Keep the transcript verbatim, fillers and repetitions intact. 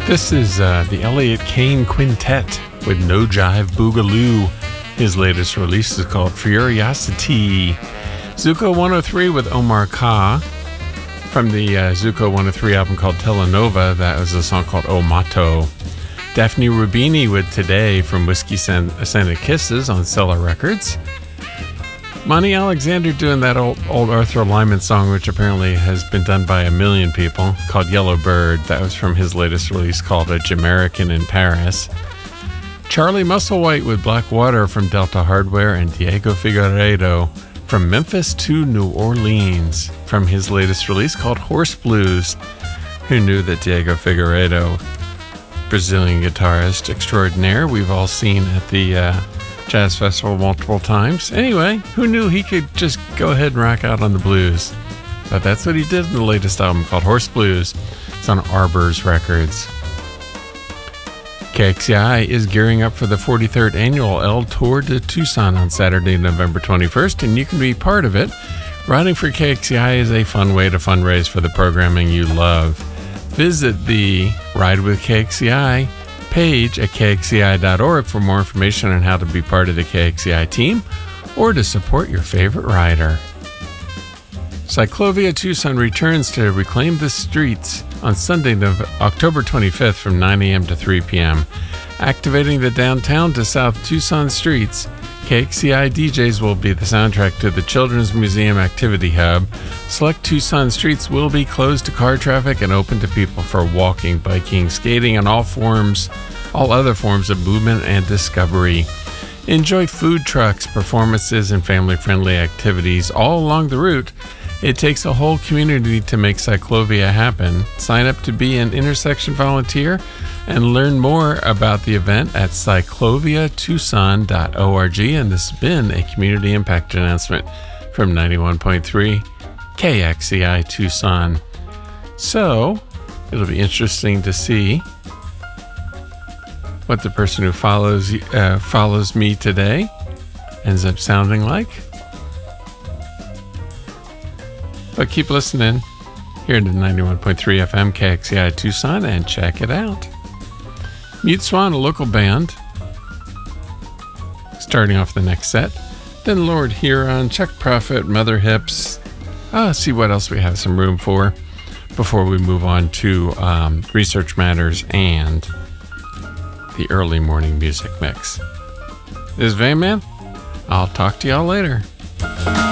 This is uh, the Elliott Kane Quintet with No Jive Boogaloo. His latest release is called Furiosity. Zuko one oh three with Omar Ka. From the uh, Zuko one oh three album called Telenova, that was a song called O Mato. Daphne Rubini with Today from Whiskey Scented Kisses on Cellar Records. Monty Alexander doing that old, old Arthur Lyman song, which apparently has been done by a million people, called Yellow Bird. That was from his latest release called A Jamaican in Paris. Charlie Musselwhite with Black Water from Delta Hardware, and Diego Figueiredo from Memphis to New Orleans from his latest release called Horse Blues. Who knew that Diego Figueiredo, Brazilian guitarist extraordinaire, we've all seen at the uh, Jazz Festival multiple times. Anyway, who knew he could just go ahead and rock out on the blues? But that's what he did in the latest album called Horse Blues. It's on Arbors Records. K X C I is gearing up for the forty-third annual El Tour de Tucson on Saturday, November twenty-first, and you can be part of it. Riding for K X C I is a fun way to fundraise for the programming you love. Visit the Ride with K X C I page at K X C I dot org for more information on how to be part of the K X C I team or to support your favorite rider. Cyclovia Tucson returns to reclaim the streets on Sunday, October twenty-fifth from nine a.m. to three p.m. Activating the downtown to South Tucson streets, K X C I D Js will be the soundtrack to the Children's Museum Activity Hub. Select Tucson streets will be closed to car traffic and open to people for walking, biking, skating, and all forms, all other forms of movement and discovery. Enjoy food trucks, performances, and family-friendly activities all along the route. It takes a whole community to make Cyclovia happen. Sign up to be an intersection volunteer and learn more about the event at cyclovia tucson dot org. And this has been a community impact announcement from ninety-one point three K X C I Tucson. So it'll be interesting to see what the person who follows uh, follows me today ends up sounding like. But keep listening here to ninety-one point three F M K X C I Tucson and check it out. Mute Swan, a local band, starting off the next set. Then Lord Huron, Chuck Prophet, Mother Hips. Uh, see what else we have some room for before we move on to um, Research Matters and the early morning music mix. This is Van Man. I'll talk to y'all later.